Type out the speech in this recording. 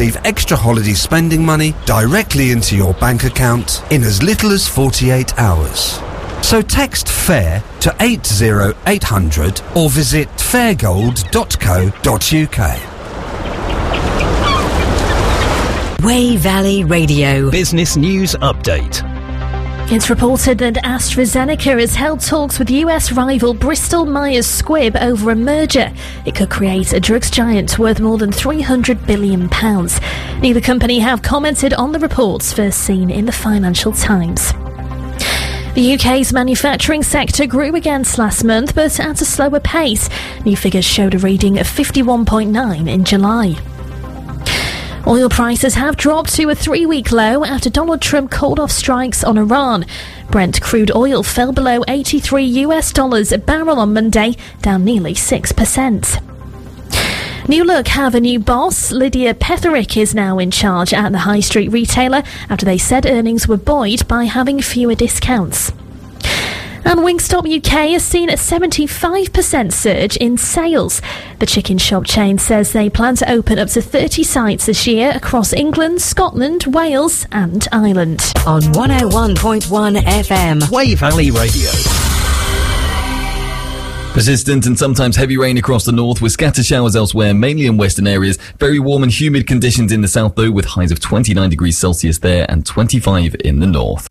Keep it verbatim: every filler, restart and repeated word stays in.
receive extra holiday spending money directly into your bank account in as little as forty-eight hours. So text FAIR to eight zero eight hundred or visit fairgold dot co dot uk. Wey Valley Radio. Business News Update. It's reported that AstraZeneca has held talks with U S rival Bristol Myers Squibb over a merger. It could create a drugs giant worth more than three hundred billion pounds. Neither company have commented on the reports first seen in the Financial Times. The U K's manufacturing sector grew against last month, but at a slower pace. New figures showed a reading of fifty-one point nine in July. Oil prices have dropped to a three-week low after Donald Trump called off strikes on Iran. Brent crude oil fell below eighty-three US dollars a barrel on Monday, down nearly six percent. New Look have a new boss. Lydia Petherick is now in charge at the high street retailer after they said earnings were buoyed by having fewer discounts. And Wingstop U K has seen a seventy-five percent surge in sales. The chicken shop chain says they plan to open up to thirty sites this year across England, Scotland, Wales and Ireland. On one oh one point one F M. Wey Valley Radio. Persistent and sometimes heavy rain across the north with scattered showers elsewhere, mainly in western areas. Very warm and humid conditions in the south though, with highs of twenty-nine degrees Celsius there and twenty-five in the north.